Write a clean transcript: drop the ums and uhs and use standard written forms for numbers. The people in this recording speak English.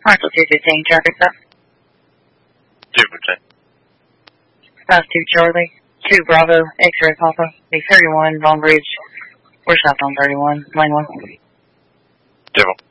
Marshall 215, traffic stop. 215. South 2 Charlie, 2 Bravo, X-ray Papa, the 31, Long Bridge. We're south on 31, lane 1. 2.